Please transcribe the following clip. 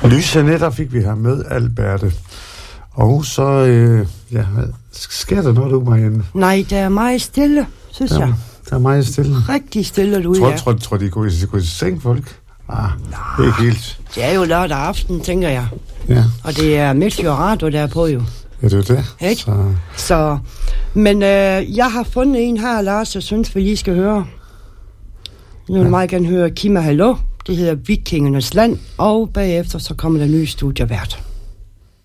Lyse netter fik vi her med, Alberte. Og så, sker der noget, Marianne? Nej, der er meget stille, synes jeg. Der er meget stille. Rigtig stille derude, ja. Tror de går i seng, folk? Ikke helt. Det er jo lørdag aften, tænker jeg. Ja. Og det er Midtfjord Radio, der er på jo. Ja, det er det. Ikke? Så. Men jeg har fundet en her, Lars, jeg synes, vi lige skal høre. Nu vil jeg meget gerne høre Kima Hallo. Det hedder Vikingernes Land. Og bagefter så kommer der nye studievært.